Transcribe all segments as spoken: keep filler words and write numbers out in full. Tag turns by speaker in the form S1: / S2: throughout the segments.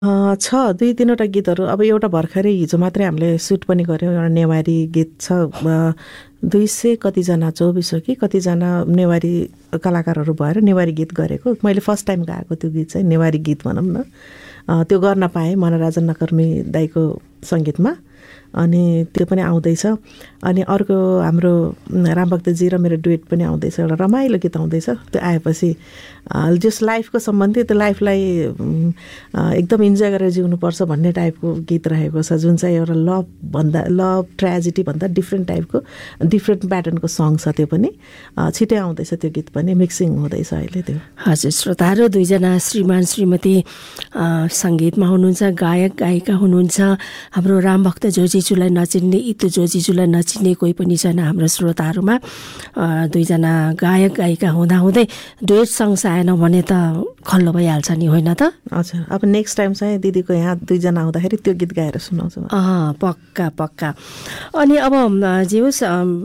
S1: A, छ दुई तिनवटा गीतहरू। अब एउटा भर्खरै हिजो मात्रै हामीले सुट पनि गऱ्यौँ, एउटा नेवारी गीत छ। अ, दुई सय कतिजना चौबिस हो कि कतिजना नेवारी कलाकारहरू भएर नेवारी गीत गरेको। मैले फर्स्ट टाइम गाएको त्यो गीत चाहिँ नेवारी गीत भनौँ न। अ, त्यो गर्न पाएँ मनराजन नकर्मी दाइको सङ्गीतमा, अनि त्यो पनि आउँदैछ। अनि अर्को हाम्रो रामभक्तजी र मेरो डुएट पनि आउँदैछ, एउटा रमाइलो गीत आउँदैछ। त्यो आएपछि जस लाइफको सम्बन्धी, त्यो लाइफलाई एकदम इन्जोय गरेर जिउनुपर्छ भन्ने टाइपको गीत रहेको छ, जुन चाहिँ एउटा लभ भन्दा लभ ट्रेजेडी भन्दा डिफ्रेन्ट टाइपको डिफ्रेन्ट प्याटर्नको सङ छ। त्यो पनि छिटै आउँदैछ, त्यो गीत पनि मिक्सिङ हुँदैछ अहिले त्यो।
S2: हजुर श्रोताहरू, दुईजना श्रीमान श्रीमती सङ्गीतमा हुनुहुन्छ, गायक गायिका हुनुहुन्छ। हाम्रो रामभक्त जोजीज्यूलाई नचिन्ने, इतु जोजीज्यूलाई नचिन्ने कोही पनि छैन हाम्रो श्रोताहरूमा। दुईजना गायक गायिका हुँदाहुँदै डुएट सङ्ग आएन भने त खल्लो भइहाल्छ नि, होइन त?
S1: हजुर, अब नेक्स्ट टाइम चाहिँ दिदीको यहाँ दुईजना आउँदाखेरि त्यो गीत गाएर सुनाउँछु।
S2: अँ पक्का पक्का। अनि अब जे होस्,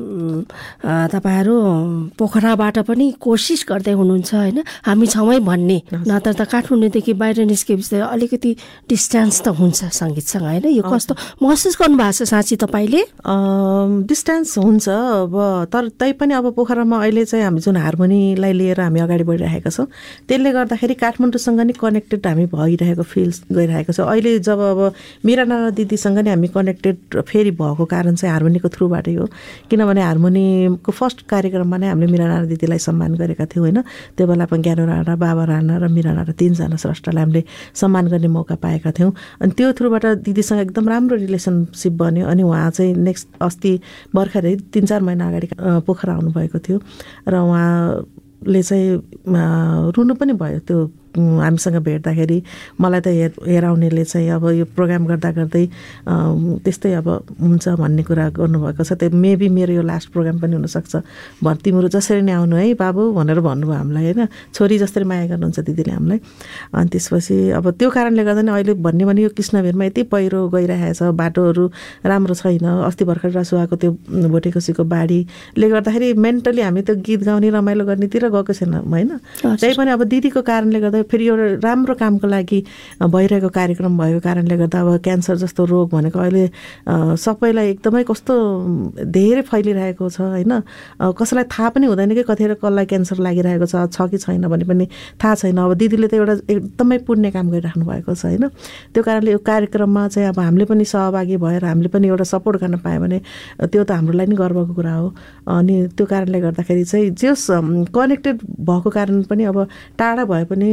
S2: तपाईँहरू पोखराबाट पनि कोसिस गर्दै हुनुहुन्छ होइन, हामी छौँ भन्ने। नत्र त काठमाडौँदेखि बाहिर निस्केपछि अलिकति डिस्टेन्स त हुन्छ सङ्गीतसँग होइन। यो कस्तो महसुस गर्नुभएको छ साँच्ची तपाईँले?
S1: डिस्टेन्स हुन्छ अब, तर तैपनि अब पोखरामा अहिले चाहिँ हामी जुन हार्मोनीलाई लिएर हामी अगाडि बढिरहेका छौँ, त्यसले गर्दाखेरि काठमाडौँसँग नि कनेक्टेड हामी भइरहेको फिल गरिरहेको छ। अहिले जब अब मिराना दिदीसँग नि हामी कनेक्टेड फेरि भएको कारण चाहिँ हार्मोनीको थ्रुबाटै हो। किनभने हार्मोनीको फर्स्ट कार्यक्रममा नै हामीले मिराना दिदीलाई सम्मान गरेका थियौँ होइन। त्यो बेला पनि ज्ञानो राणा, बाबा राणा र मिराना र तिनजना स्रष्टालाई हामीले सम्मान गर्ने मौका पाएका थियौँ। अनि त्यो थ्रुबाट दिदीसँग एकदम राम्रो रिलेसनसिप बन्यो। अनि उहाँ चाहिँ नेक्स्ट अस्ति भर्खरै तिन चार महिना अगाडि पोखरा आउनुभएको थियो र उहाँले चाहिँ रुनु पनि भयो त्यो हामीसँग भेट्दाखेरि। मलाई त हेर हेराउनेले चाहिँ अब यो प्रोग्राम गर्दा गर्दै त्यस्तै अब हुन्छ भन्ने कुरा गर्नुभएको छ। त्यो मेबी मेरो यो लास्ट प्रोग्राम पनि हुनसक्छ, भन् तिम्रो जसरी नै आउनु है बाबु भनेर भन्नुभयो हामीलाई होइन। छोरी जसरी माया गर्नुहुन्छ दिदीले हामीलाई। अनि त्यसपछि अब त्यो कारणले गर्दा नै अहिले भन्ने भने यो कृष्णभिरमा यति पहिरो गइरहेछ, बाटोहरू राम्रो छैन। अस्ति भर्खर रसुवाको त्यो भोटेकोसीको बाढीले गर्दाखेरि मेन्टली हामी त्यो गीत गाउने रमाइलो गर्नेतिर गएको छैन होइन। त्यही पनि अब दिदीको कारणले गर्दा फेरि एउटा राम्रो कामको लागि भइरहेको कार्यक्रम भएको कारणले गर्दा अब क्यान्सर जस्तो रोग भनेको अहिले सबैलाई एकदमै कस्तो धेरै फैलिरहेको छ होइन। कसैलाई थाहा पनि हुँदैन कि कतिखेर कसलाई क्यान्सर लागिरहेको छ छ कि छैन भने पनि थाहा छैन। अब दिदीले त एउटा एकदमै पुण्य काम गरिराख्नु भएको छ होइन। त्यो कारणले यो कार्यक्रममा चाहिँ अब हामीले पनि सहभागी भएर हामीले पनि एउटा सपोर्ट गर्न पायो भने त्यो त हाम्रो लागि नि गर्वको कुरा हो। अनि त्यो कारणले गर्दाखेरि चाहिँ जस कनेक्टेड भएको कारण पनि अब टाढा भए पनि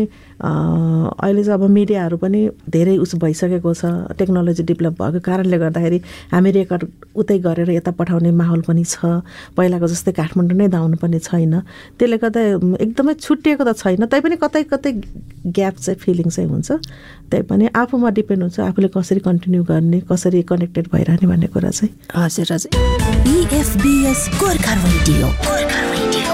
S1: अहिले चाहिँ अब मिडियाहरू पनि धेरै उस भइसकेको छ। टेक्नोलोजी डेभलप भएको कारणले गर्दाखेरि हामी रेकर्ड उतै गरेर यता पठाउने माहौल पनि छ। पहिलाको जस्तै काठमाडौँ नै धाउनु पर्ने छैन। त्यसले गर्दा एकदमै छुट्टिएको त छैन, तैपनि कतै कतै ग्याप चाहिँ फिलिङ चाहिँ हुन्छ। त्यही पनि आफूमा डिपेन्ड हुन्छ, आफूले कसरी कन्टिन्यू गर्ने, कसरी कनेक्टेड भइरहने भन्ने कुरा चाहिँ।
S2: हजुर हजुर।
S3: इएफबिएस गोर्खा रेडियो, गोर्खा रेडियो।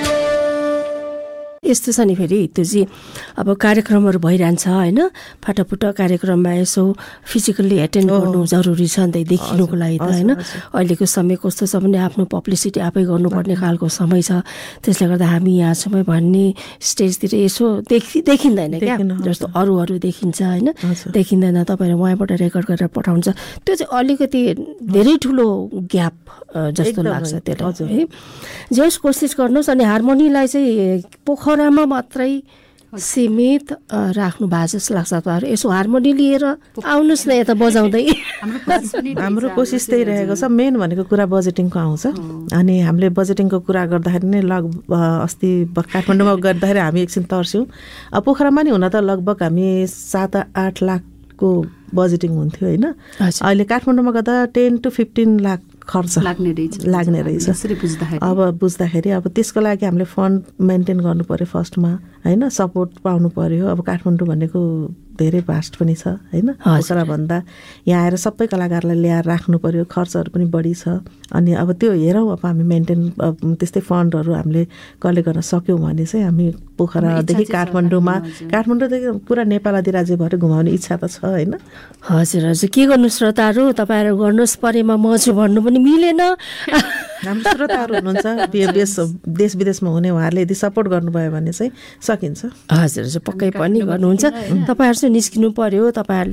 S2: यस्तो छ नि फेरि हितुजी, अब कार्यक्रमहरू भइरहन्छ होइन, फाटाफुटा कार्यक्रममा यसो फिजिकल्ली एटेन्ड गर्नु जरुरी छ नि त देखिनुको लागि त होइन। अहिलेको समय कस्तो छ भने आफ्नो पब्लिसिटी आफै गर्नुपर्ने खालको समय छ। त्यसले गर्दा हामी यहाँ छौँ भन्ने स्टेजतिर यसो देखि देखिँदैन क्या, जस्तो अरू अरू देखिन्छ होइन, देखिँदैन। तपाईँले उहाँबाट रेकर्ड गरेर पठाउँछ, त्यो चाहिँ अलिकति धेरै ठुलो ग्याप जस्तो लाग्छ त्यसलाई है। जस कोसिस गर्नुहोस्। अनि हार्मोनीलाई चाहिँ पोखरामा मात्रै सीमित राख्नु भएको जस्तो लाग्छ तपाईँहरू। यसो हार्मोनी लिएर आउनुहोस् न यता बजाउँदै।
S1: हाम्रो कोसिस त्यही रहेको छ। मेन भनेको कुरा बजेटिङको आउँछ। अनि हामीले बजेटिङको कुरा गर्दाखेरि नै लग अस्ति काठमाडौँमा गर्दाखेरि हामी एकछिन तर्स्यौँ। अब पोखरामा नि हुन त लगभग हामी सात आठ लाखको बजेटिङ हुन्थ्यो होइन। अहिले काठमाडौँमा गर्दा टेन टु फिफ्टिन लाख खर्च लाग्ने रहेछ लाग्ने रहेछ अब बुझ्दाखेरि। अब त्यसको लागि हामीले फन्ड मेन्टेन गर्नु पऱ्यो फर्स्टमा होइन, सपोर्ट पाउनु पऱ्यो। अब काठमाडौँ भनेको धेरै भास्ट पनि छ होइन। पोखरा भन्दा यहाँ आएर सबै कलाकारलाई ल्याएर राख्नु पऱ्यो, खर्चहरू पनि बढी छ। अनि अब त्यो हेरौँ, अब हामी मेन्टेन त्यस्तै फन्डहरू हामीले कलेक्ट गर्न सक्यौँ भने चाहिँ हामी पोखरादेखि काठमाडौँमा काठमाडौँदेखि पुरा नेपाल अधिराज्यभरि घुमाउने इच्छा त छ होइन।
S2: हजुर हजुर के गर्नु श्रोताहरू, तपाईँहरू गर्नुहोस्, परेमा मजु भन्नु पनि मिलेन।
S1: हाम्रो श्रोताहरू हुनुहुन्छ देश देश विदेशमा हुने, उहाँहरूले यदि सपोर्ट गर्नुभयो भने चाहिँ सकिन्छ।
S2: हजुर हजुर पक्कै पनि गर्नुहुन्छ। तपाईँहरू चाहिँ निस्किनु पर्यो, तपाईँहरूले